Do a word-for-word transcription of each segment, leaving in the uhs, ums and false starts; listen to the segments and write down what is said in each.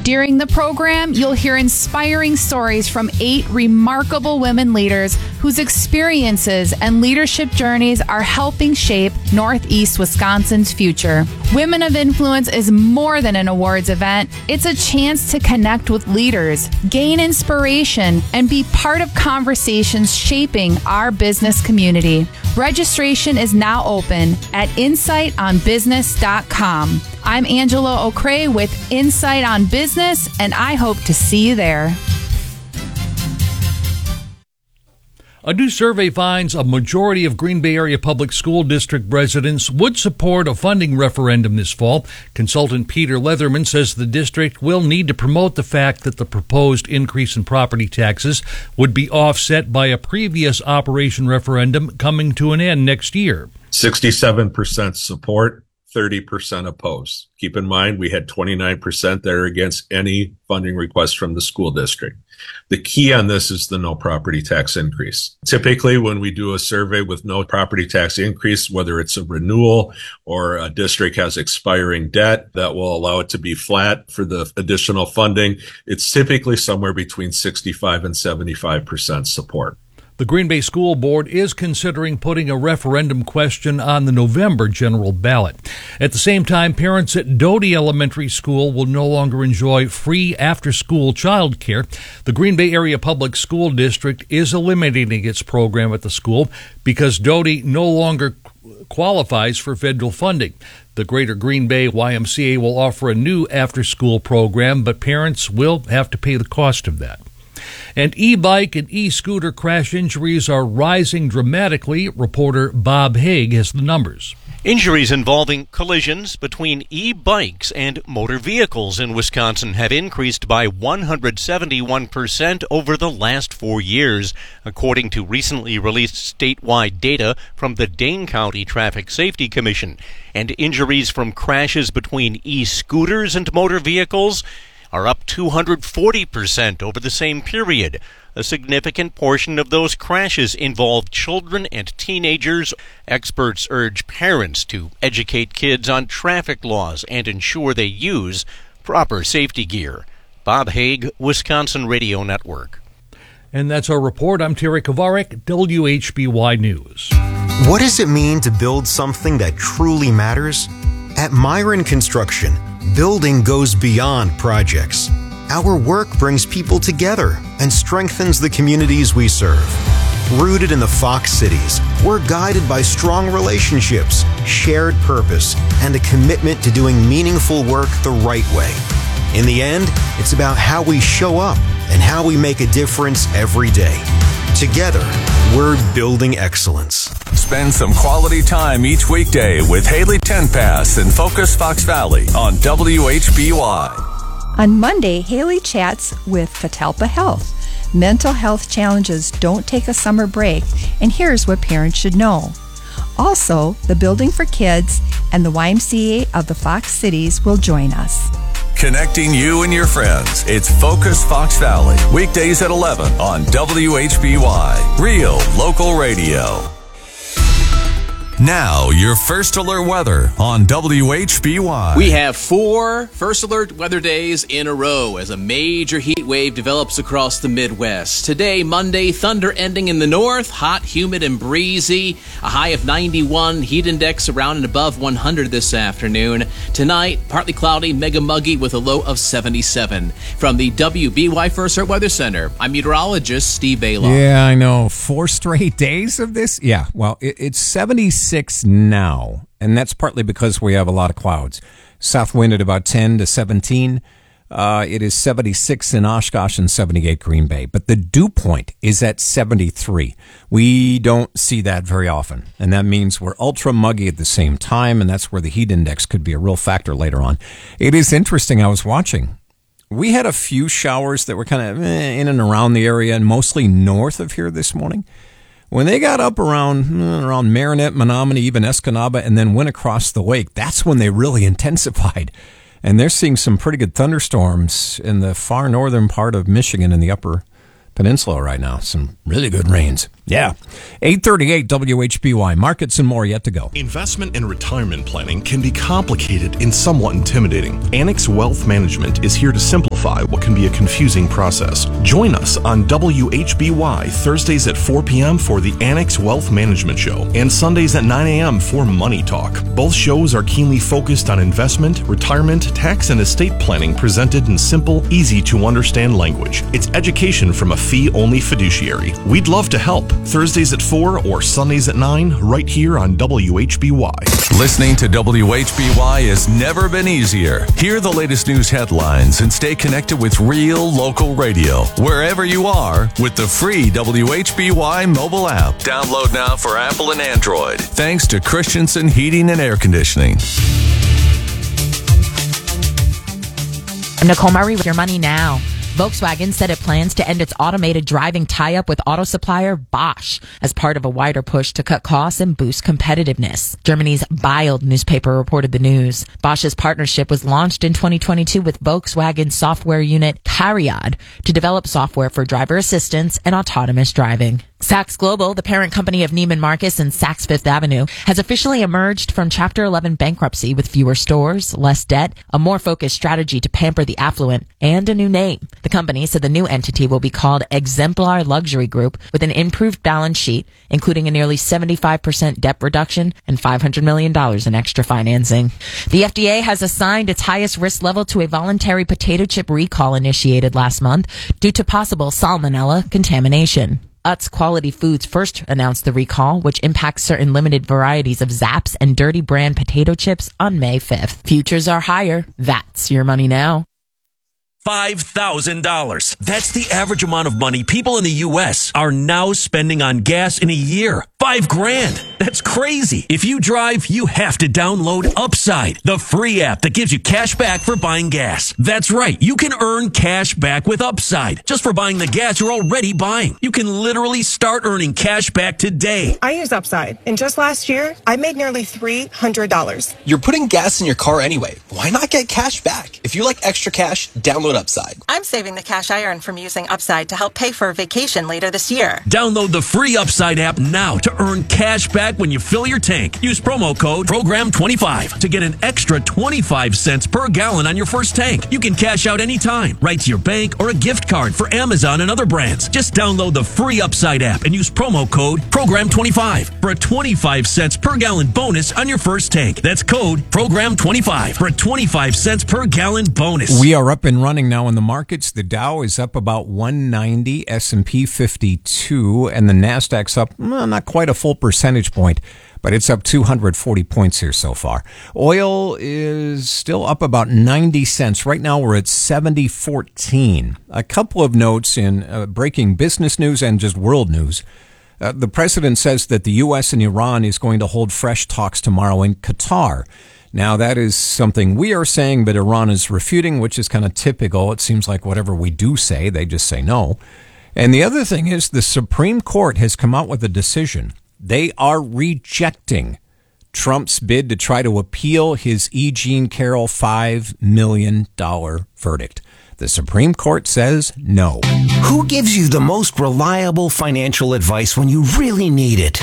During the program, you'll hear inspiring stories from eight remarkable women leaders whose experiences and leadership journeys are helping shape Northeast Wisconsin's future. Women of Influence is more than an awards event. It's a chance to connect with leaders, gain inspiration, and be part of conversations shaping our business community. Registration is now open at insight on business dot com. I'm Angela O'Cray with Insight on Business, and I hope to see you there. A new survey finds a majority of Green Bay Area Public School District residents would support a funding referendum this fall. Consultant Peter Leatherman says the district will need to promote the fact that the proposed increase in property taxes would be offset by a previous operation referendum coming to an end next year. sixty-seven percent support, thirty percent opposed. Keep in mind, we had twenty-nine percent that are against any funding request from the school district. The key on this is the no property tax increase. Typically, when we do a survey with no property tax increase, whether it's a renewal or a district has expiring debt that will allow it to be flat for the additional funding, it's typically somewhere between sixty-five and seventy-five percent support. The Green Bay School Board is considering putting a referendum question on the November general ballot. At the same time, parents at Doty Elementary School will no longer enjoy free after-school child care. The Green Bay Area Public School District is eliminating its program at the school because Doty no longer qualifies for federal funding. The Greater Green Bay Y M C A will offer a new after-school program, but parents will have to pay the cost of that. And e-bike and e-scooter crash injuries are rising dramatically. Reporter Bob Haig has the numbers. Injuries involving collisions between e-bikes and motor vehicles in Wisconsin have increased by one hundred seventy-one percent over the last four years, according to recently released statewide data from the Dane County Traffic Safety Commission. And injuries from crashes between e-scooters and motor vehicles are up two hundred forty percent over the same period. A significant portion of those crashes involve children and teenagers. Experts urge parents to educate kids on traffic laws and ensure they use proper safety gear. Bob Haig, Wisconsin Radio Network. And that's our report. I'm Terry Kovarek, W H B Y News. What does it mean to build something that truly matters? At Myron Construction, building goes beyond projects. Our work brings people together and strengthens the communities we serve. Rooted in the Fox Cities, we're guided by strong relationships, shared purpose, and a commitment to doing meaningful work the right way. In the end, it's about how we show up and how we make a difference every day. Together, we're building excellence. Spend some quality time each weekday with Haley Tenpass and Focus Fox Valley on W H B Y. On Monday, Haley chats with Catalpa Health. Mental health challenges don't take a summer break, and here's what parents should know. Also, the Building for Kids and the Y M C A of the Fox Cities will join us. Connecting you and your friends. It's Focus Fox Valley. Weekdays at eleven on W H B Y. Real local radio. Now, your First Alert weather on W H B Y. We have four First Alert weather days in a row as a major heat wave develops across the Midwest. Today, Monday, thunder ending in the north, hot, humid, and breezy. A high of ninety-one, heat index around and above one hundred this afternoon. Tonight, partly cloudy, mega muggy with a low of seventy-seven. From the W B Y First Alert Weather Center, I'm meteorologist Steve Baylor. Yeah, I know. Four straight days of this? Yeah, well, it, it's seventy-six now, and that's partly because we have a lot of clouds. South wind at about ten to seventeen. Uh, it is seventy-six in Oshkosh and seventy-eight Green Bay. But the dew point is at seventy-three. We don't see that very often, and that means we're ultra muggy at the same time, and that's where the heat index could be a real factor later on. It is interesting. I was watching. We had a few showers that were kind of in and around the area, and mostly north of here this morning. When they got up around around Marinette, Menominee, even Escanaba, and then went across the lake, that's when they really intensified. And they're seeing some pretty good thunderstorms in the far northern part of Michigan in the upper peninsula right now. Some really good rains. Yeah. eight thirty-eight W H B Y. Markets and more yet to go. Investment and retirement planning can be complicated and somewhat intimidating. Annex Wealth Management is here to simplify simplify what can be a confusing process. Join us on W H B Y Thursdays at four p.m. for the Annex Wealth Management Show and Sundays at nine a.m. for Money Talk. Both shows are keenly focused on investment, retirement, tax, and estate planning presented in simple, easy to understand language. It's education from a fee-only fiduciary. We'd love to help. Thursdays at four or Sundays at nine right here on W H B Y. Listening to W H B Y has never been easier. Hear the latest news headlines and stay connected with real local radio wherever you are with the free W H B Y mobile app. Download now for Apple and Android. Thanks to Christensen Heating and Air Conditioning. I'm Nicole Murray with your money now. Volkswagen said it plans to end its automated driving tie-up with auto supplier Bosch as part of a wider push to cut costs and boost competitiveness. Germany's Bild newspaper reported the news. Bosch's partnership was launched in twenty twenty-two with Volkswagen software unit Cariad to develop software for driver assistance and autonomous driving. Saks Global, the parent company of Neiman Marcus and Saks Fifth Avenue, has officially emerged from Chapter eleven bankruptcy with fewer stores, less debt, a more focused strategy to pamper the affluent, and a new name. The company said the new entity will be called Exemplar Luxury Group with an improved balance sheet, including a nearly seventy-five percent debt reduction and five hundred million dollars in extra financing. The F D A has assigned its highest risk level to a voluntary potato chip recall initiated last month due to possible salmonella contamination. Utz Quality Foods first announced the recall, which impacts certain limited varieties of Zapp's and Dirty Brand potato chips on May fifth. Futures are higher. That's your money now. five thousand dollars. That's the average amount of money people in the U S are now spending on gas in a year. Five grand. That's crazy. If you drive, you have to download Upside, the free app that gives you cash back for buying gas. That's right. You can earn cash back with Upside just for buying the gas you're already buying. You can literally start earning cash back today. I use Upside, and just last year, I made nearly three hundred dollars. You're putting gas in your car anyway. Why not get cash back? If you like extra cash, download Upside. I'm saving the cash I earn from using Upside to help pay for a vacation later this year. Download the free Upside app now to earn cash back when you fill your tank. Use promo code program twenty-five to get an extra twenty-five cents per gallon on your first tank. You can cash out anytime, right to your bank or a gift card for Amazon and other brands. Just download the free Upside app and use promo code program twenty-five for a twenty-five cents per gallon bonus on your first tank. That's code program twenty-five for a twenty-five cents per gallon bonus. We are up and running now in the markets. The Dow is up about one ninety, S and P fifty-two, and the Nasdaq's up well, not quite a full percentage point, but it's up two hundred forty points here so far. Oil is still up about ninety cents. Right now we're at seventy fourteen. A couple of notes in uh, breaking business news and just world news. Uh, the president says that the U S and Iran is going to hold fresh talks tomorrow in Qatar. Now, that is something we are saying, but Iran is refuting, which is kind of typical. It seems like whatever we do say, they just say no. And the other thing is the Supreme Court has come out with a decision. They are rejecting Trump's bid to try to appeal his E. Jean Carroll five million dollars verdict. The Supreme Court says no. Who gives you the most reliable financial advice when you really need it?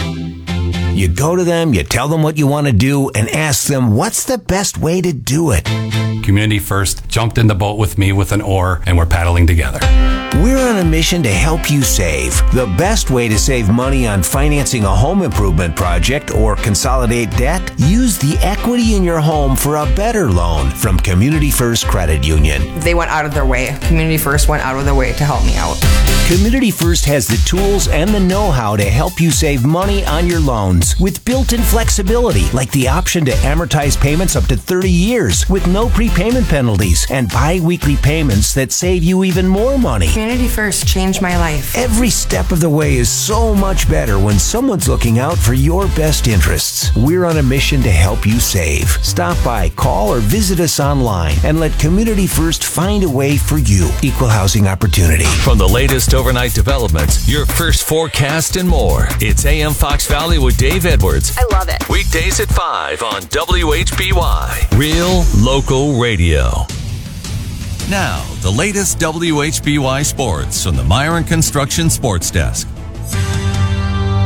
You go to them, you tell them what you want to do, and ask them what's the best way to do it. Community First jumped in the boat with me with an oar, and we're paddling together. We're on a mission to help you save. The best way to save money on financing a home improvement project or consolidate debt? Use the equity in your home for a better loan from Community First Credit Union. They went out of their way. Community First went out of their way to help me out. Community First has the tools and the know-how to help you save money on your loans with built-in flexibility, like the option to amortize payments up to thirty years with no prepayment penalties and bi-weekly payments that save you even more money. Community First changed my life. Every step of the way is so much better when someone's looking out for your best interests. We're on a mission to help you save. Stop by, call, or visit us online and let Community First find a way for you. Equal housing opportunity. From the latest overnight developments, your first forecast and more. It's A M Fox Valley with Dave Edwards. I love it. Weekdays at five on W H B Y. Real local radio. Now, the latest W H B Y sports from the Myron Construction Sports Desk.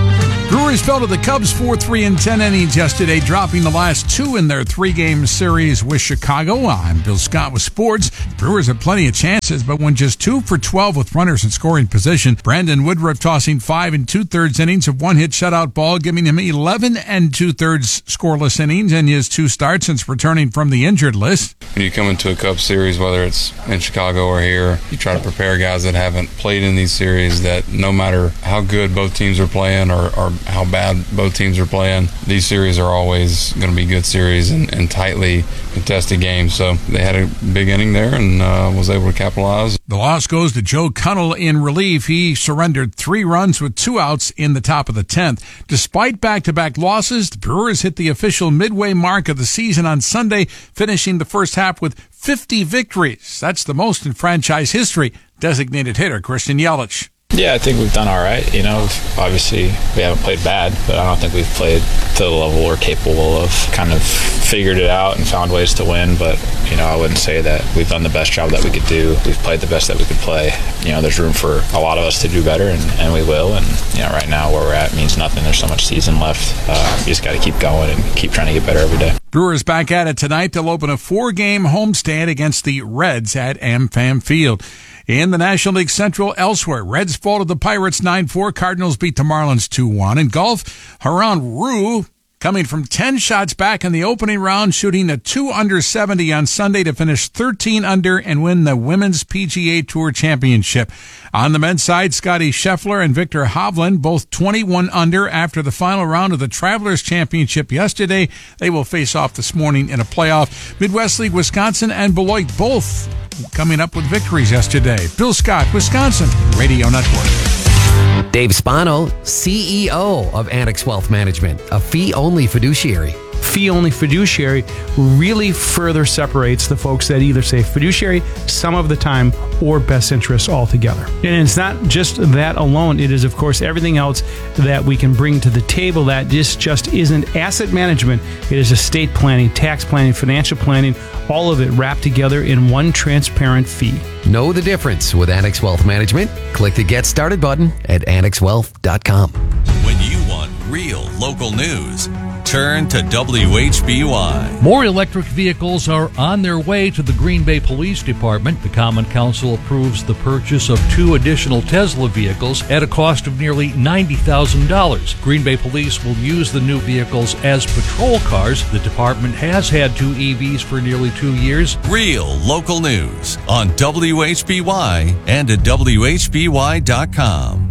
Brewers fell to the Cubs four three in ten innings yesterday, dropping the last two in their three-game series with Chicago. I'm Bill Scott with sports. Brewers had plenty of chances, but went just two for twelve with runners in scoring position. Brandon Woodruff tossing five and two-thirds innings of one-hit shutout ball, giving him eleven and two-thirds scoreless innings in his two starts since returning from the injured list. When you come into a Cubs series, whether it's in Chicago or here, you try to prepare guys that haven't played in these series, that no matter how good both teams are playing or, or how bad both teams are playing, these series are always going to be good series and, and tightly contested games. So they had a big inning there and uh, was able to capitalize. The loss goes to Joe Cunnell in relief. He surrendered three runs with two outs in the top of the tenth. Despite back-to-back losses, the Brewers hit the official midway mark of the season on Sunday, finishing the first half with fifty victories. That's the most in franchise history. Designated hitter Christian Yelich. Yeah, I think we've done all right. You know, obviously we haven't played bad, but I don't think we've played to the level we're capable of. Kind of figured it out and found ways to win, but, you know, I wouldn't say that we've done the best job that we could do. We've played the best that we could play. You know, there's room for a lot of us to do better, and, and we will. And, you know, right now where we're at means nothing. There's so much season left. Uh, you just got to keep going and keep trying to get better every day. Brewers back at it tonight. They'll open a four-game homestand against the Reds at AmFam Field. In the National League Central, elsewhere, Reds fall to the Pirates nine four. Cardinals beat the Marlins two one. In golf, Haran Rue, coming from ten shots back in the opening round, shooting a two under seventy on Sunday to finish thirteen under and win the Women's P G A Tour Championship. On the men's side, Scotty Scheffler and Victor Hovland, both twenty-one under after the final round of the Travelers Championship yesterday. They will face off this morning in a playoff. Midwest League, Wisconsin and Beloit both coming up with victories yesterday. Bill Scott, Wisconsin Radio Network. Dave Spano, C E O of Annex Wealth Management, a fee-only fiduciary. Fee-only fiduciary really further separates the folks that either say fiduciary some of the time or best interests altogether. And it's not just that alone. It is, of course, everything else that we can bring to the table that just, just isn't asset management. It is estate planning, tax planning, financial planning, all of it wrapped together in one transparent fee. Know the difference with Annex Wealth Management? Click the Get Started button at annex wealth dot com. When you want real local news, turn to W H B Y. More electric vehicles are on their way to the Green Bay Police Department. The Common Council approves the purchase of two additional Tesla vehicles at a cost of nearly ninety thousand dollars. Green Bay Police will use the new vehicles as patrol cars. The department has had two E Vs for nearly two years. Real local news on W H B Y and at W H B Y dot com.